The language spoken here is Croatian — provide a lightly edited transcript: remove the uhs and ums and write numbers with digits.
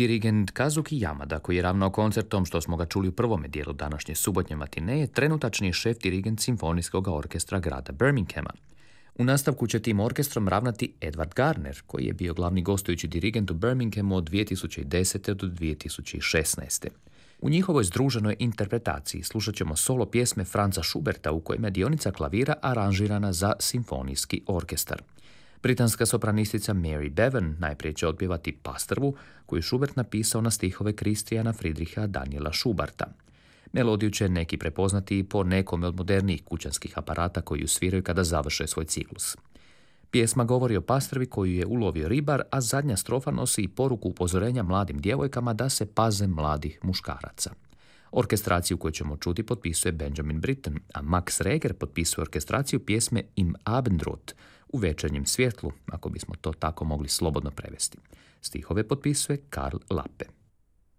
Dirigent Kazuki Yamada, koji je ravnao koncertom što smo ga čuli u prvome dijelu današnje subotnje matineje, trenutačni je šef dirigent Simfonijskog orkestra grada Birminghama. U nastavku će tim orkestrom ravnati Edward Garner, koji je bio glavni gostujući dirigent u Birminghamu od 2010. do 2016. U njihovoj združenoj interpretaciji slušat ćemo solo pjesme Franza Schuberta u kojima je dionica klavira aranžirana za simfonijski orkestar. Britanska sopranistica Mary Bevan najprije će otpjevati Pastrvu, koju Schubert napisao na stihove Kristijana Friedricha Daniela Schuberta. Melodiju će neki prepoznati i po nekome od modernijih kućanskih aparata koji ju sviraju kada završe svoj ciklus. Pjesma govori o pastrvi koju je ulovio ribar, a zadnja strofa nosi i poruku upozorenja mladim djevojkama da se paze mladih muškaraca. Orkestraciju koju ćemo čuti potpisuje Benjamin Britten, a Max Reger potpisuje orkestraciju pjesme Im Abendrot, u večernjem svjetlu, ako bismo to tako mogli slobodno prevesti. Stihove potpisuje Karl Lappe.